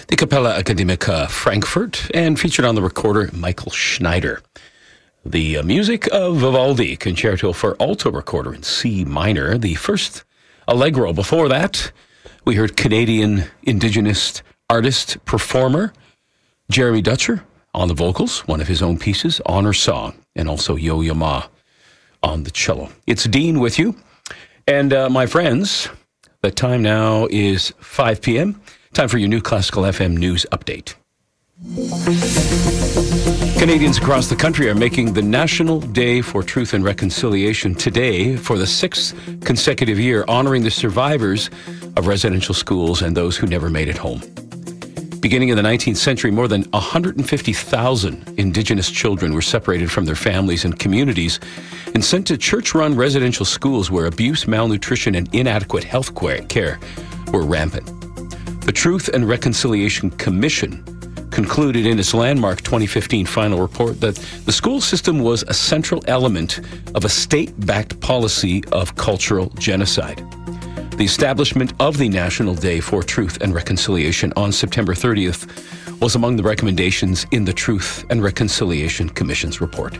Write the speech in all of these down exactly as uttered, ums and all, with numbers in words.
the Capella Academica Frankfurt, and featured on the recorder Michael Schneider. The uh, music of Vivaldi, Concerto for Alto Recorder in C minor, the first Allegro. Before that, we heard Canadian Indigenous artist, performer, Jeremy Dutcher on the vocals, one of his own pieces, Honor Song, and also Yo-Yo Ma on the cello. It's Dean with you. And uh, my friends, the time now is five p.m. Time for your new Classical F M news update. Canadians across the country are making the National Day for Truth and Reconciliation today for the sixth consecutive year, honoring the survivors of residential schools and those who never made it home. Beginning in the nineteenth century, more than one hundred fifty thousand Indigenous children were separated from their families and communities and sent to church-run residential schools where abuse, malnutrition, and inadequate health care were rampant. The Truth and Reconciliation Commission concluded in its landmark twenty fifteen final report that the school system was a central element of a state-backed policy of cultural genocide. The establishment of the National Day for Truth and Reconciliation on September thirtieth was among the recommendations in the Truth and Reconciliation Commission's report.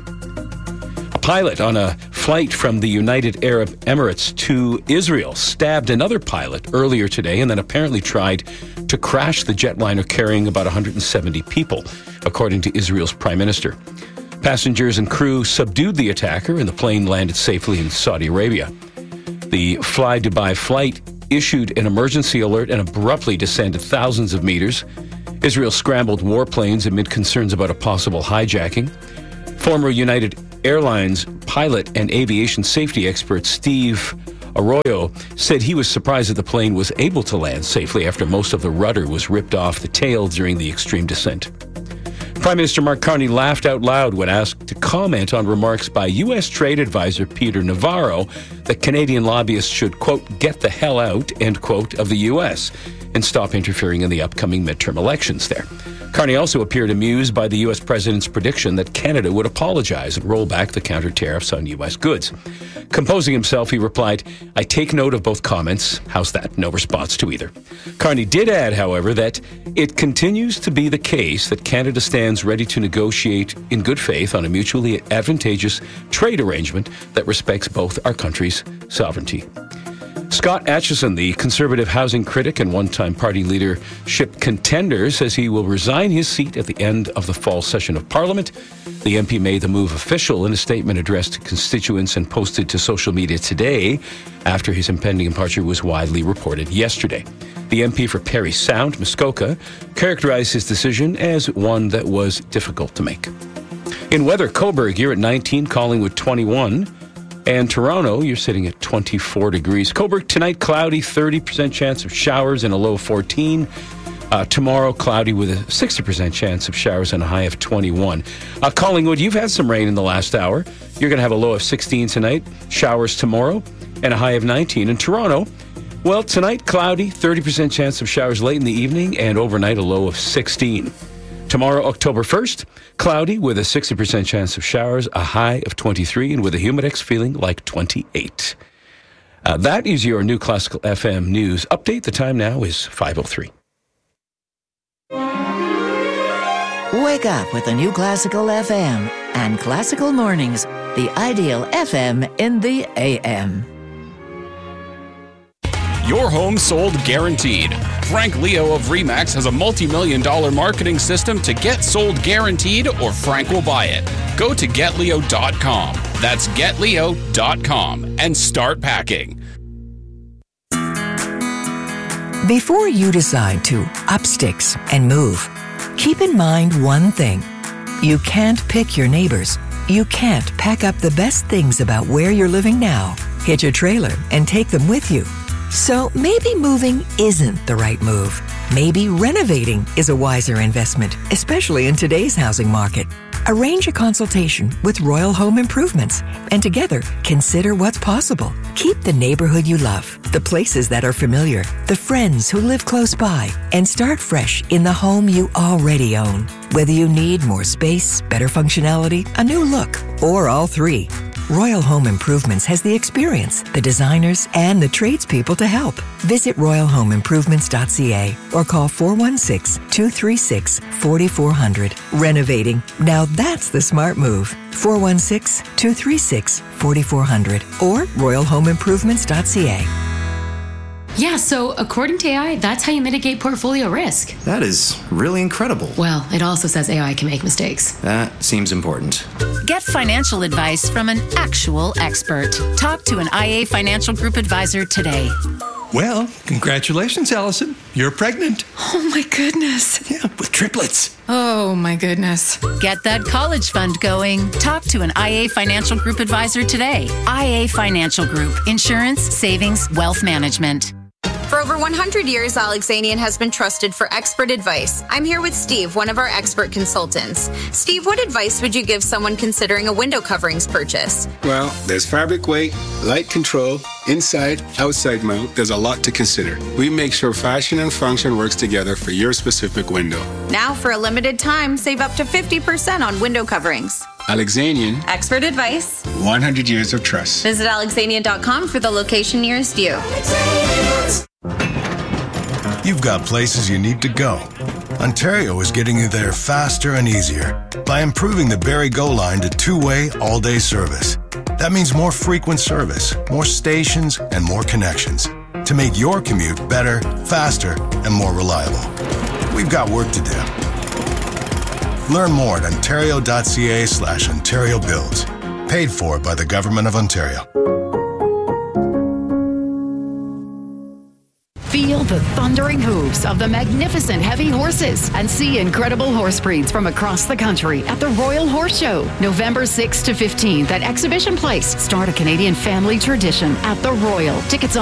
A pilot on a flight from the United Arab Emirates to Israel stabbed another pilot earlier today and then apparently tried to crash the jetliner carrying about one hundred seventy people, according to Israel's prime minister. Passengers and crew subdued the attacker and the plane landed safely in Saudi Arabia. The Fly Dubai flight issued an emergency alert and abruptly descended thousands of meters. Israel scrambled warplanes amid concerns about a possible hijacking. Former United Airlines pilot and aviation safety expert Steve Arroyo said he was surprised that the plane was able to land safely after most of the rudder was ripped off the tail during the extreme descent. Prime Minister Mark Carney laughed out loud when asked to comment on remarks by U S trade advisor Peter Navarro that Canadian lobbyists should, quote, get the hell out, end quote, of the U S and stop interfering in the upcoming midterm elections there. Carney also appeared amused by the U S president's prediction that Canada would apologize and roll back the counter tariffs on U S goods. Composing himself, he replied, I take note of both comments. How's that? No response to either. Carney did add, however, that it continues to be the case that Canada stands ready to negotiate in good faith on a mutually advantageous trade arrangement that respects both our countries' sovereignty. Scott Aitchison, the Conservative housing critic and one-time party leadership contender, says he will resign his seat at the end of the fall session of Parliament. The M P made the move official in a statement addressed to constituents and posted to social media today after his impending departure was widely reported yesterday. The M P for Parry Sound, Muskoka, characterized his decision as one that was difficult to make. In weather, Cobourg, you're at nineteen, Collingwood twenty-one, and Toronto, you're sitting at twenty-four degrees. Cobourg, tonight, cloudy, thirty percent chance of showers and a low of fourteen. Uh, tomorrow, cloudy with a sixty percent chance of showers and a high of twenty-one. Uh, Collingwood, you've had some rain in the last hour. You're going to have a low of sixteen tonight, showers tomorrow, and a high of nineteen. In Toronto, well, tonight, cloudy, thirty percent chance of showers late in the evening, and overnight, a low of sixteen. Tomorrow, October first, cloudy with a sixty percent chance of showers, a high of twenty-three, and with a humidex feeling like twenty-eight. Uh, that is your new Classical F M news update. The time now is five oh three. Wake up with the new Classical F M and Classical Mornings, the ideal F M in the A M. Your home sold guaranteed. Frank Leo of RE/MAX has a multi-million dollar marketing system to get sold guaranteed, or Frank will buy it. Go to get leo dot com. That's get leo dot com and start packing. Before you decide to up sticks and move, keep in mind one thing. You can't pick your neighbors. You can't pack up the best things about where you're living now, hitch a trailer, and take them with you. So maybe moving isn't the right move. Maybe renovating is a wiser investment, especially in today's housing market. Arrange a consultation with Royal Home Improvements and together consider what's possible. Keep the neighborhood you love, the places that are familiar, the friends who live close by, and start fresh in the home you already own. Whether you need more space, better functionality, a new look, or all three, Royal Home Improvements has the experience, the designers, and the tradespeople to help. Visit royal home improvements dot c a or call four one six, two three six, four four zero zero. Renovating. Now that's the smart move. four one six, two three six, four four zero zero or royal home improvements dot c a. Yeah, so according to A I, that's how you mitigate portfolio risk. That is really incredible. Well, it also says A I can make mistakes. That seems important. Get financial advice from an actual expert. Talk to an I A Financial Group advisor today. Well, congratulations, Allison. You're pregnant. Oh, my goodness. Yeah, with triplets. Oh, my goodness. Get that college fund going. Talk to an I A Financial Group advisor today. I A Financial Group. Insurance, savings, wealth management. For over one hundred years, Alexanian has been trusted for expert advice. I'm here with Steve, one of our expert consultants. Steve, what advice would you give someone considering a window coverings purchase? Well, there's fabric weight, light control, inside, outside mount. There's a lot to consider. We make sure fashion and function works together for your specific window. Now, for a limited time, save up to fifty percent on window coverings. Alexanian. Expert advice. one hundred years of trust. Visit alexanian dot com for the location nearest you. You've got places you need to go. Ontario is getting you there faster and easier by improving the Barrie Go line to two-way, all-day service. That means more frequent service, more stations, and more connections to make your commute better, faster, and more reliable. We've got work to do. Learn more at ontario dot c a slash Ontario Builds. Paid for by the Government of Ontario. Feel the thundering hooves of the magnificent heavy horses and see incredible horse breeds from across the country at the Royal Horse Show, November sixth to fifteenth at Exhibition Place. Start a Canadian family tradition at the Royal. Tickets on